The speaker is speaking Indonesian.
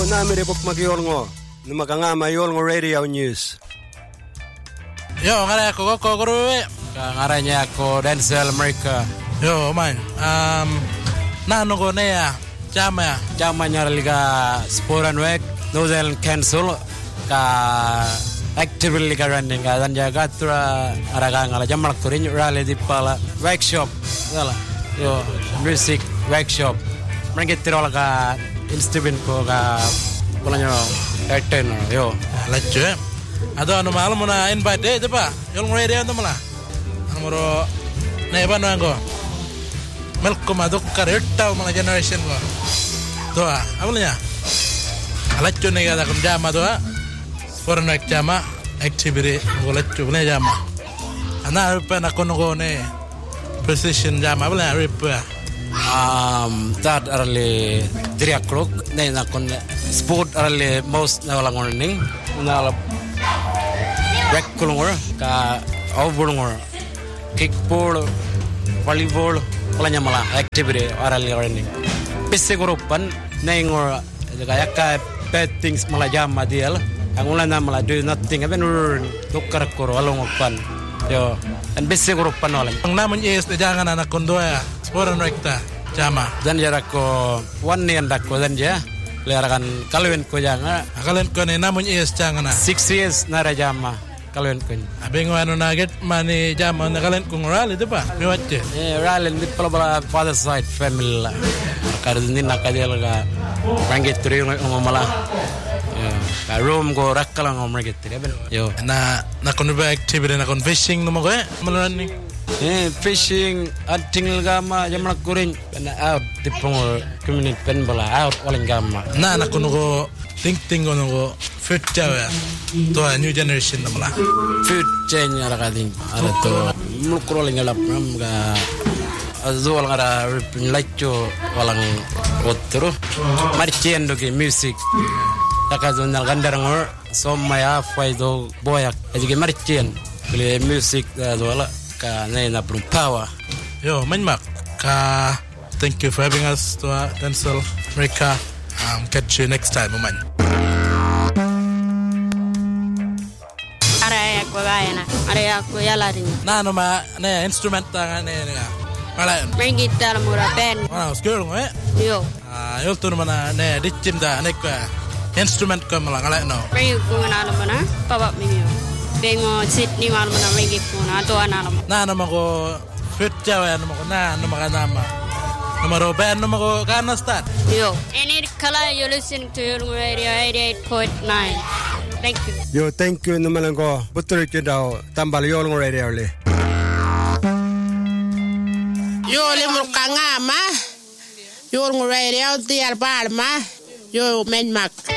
namire pop magiolngo. Numakangama yolngo radio news. Yo, ngara ko gruwe. Ngaranya ko Denzel America. Yo, man. Nano ko neya. Chama nyarliga sporan wek nozel cancel ka actively ka running ka dan jaga tura araga ngala jamak turin rale di pala workshop sala yo music workshop mereka tirol ka instrument ko ka pulanyo etten yo lacce ado anu malam na invite de pa yol radio ando mala amoro ne ba nango melkom aduk karetta mala generation ko doa amulnya alacce ne ga kun jama doa forenak jama activity golacce ne jama ana rupa na kono ne precision jama bala rupa that early 3 o'clock ne na kon sport early most na lang morning na rec kulungor ka overlungor kickball volleyball palanya mala activity early morning bisse grupan nengor kaya ka betting mala jama dial angulan na mala do nothing even tukar ko alongopan yo and bisse grupan wala ang naman is de jangan anak kondoya sporan rekta jama dan jarak ko one year dako dan ja lerakan kaluen ko janga kalen ko ne namun is jangan 6 years na jama kaluen ko abeng ano naget mani jama na kalen ko ngoral itu pa miwatche ralen di pala father side family la kardin nakadel ga rangit tri ngomala ka room go rakala ngomrget tri ben yo na kon ba activity na kon fishing no mo ko malani fishing ating gama jamak kuring na out tipong community pen bala out walang gama na kon go ting go food jawa to a new generation na mala food change ara kading ara to mulkro lingalap nam ga azol ngara lacho walang otro marchiendo ke music takazon na gandarangor so maya faido boyak ajige marchien le music wala ka na power yo manmak ka thank you for having us to Denzel America catch you next time man are ko yalarin nano ma ne instrument ta ne Malayan. Main gitar murah band. Wow, skill nggak? Yo. Yo tuh mana ne dicim dah nek instrument kau malah ngalain no. Main ku mana mana? Papa mimio. Bengo Sydney mana mana main ku na to ana. Na nama ko fit jawa nama ko na nama ka nama. Nama Robin nama ko kana start. Yo. Any color you listen to your radio 88.9. Thank you. Yo, thank you naman ko. Betul ke daw tambal yolngo radio le. Yo le murkanga ma. Yo ngure radio tiar palma. Yo menmak.